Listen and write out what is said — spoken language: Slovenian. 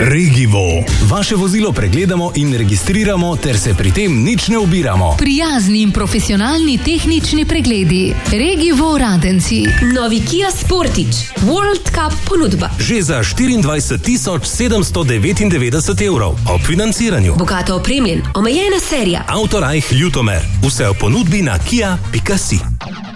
Regivo. Vaše vozilo pregledamo in registriramo, ter se pri tem nič ne ubiramo. Prijazni in profesionalni tehnični pregledi. Regivo Radenci. Novi Kia Sportage. World Cup ponudba. Že za 24.799 evrov. Ob financiranju. Bogato opremljen. Omejena serija. Autorajh Ljutomer. Vse v ponudbi na kia.si.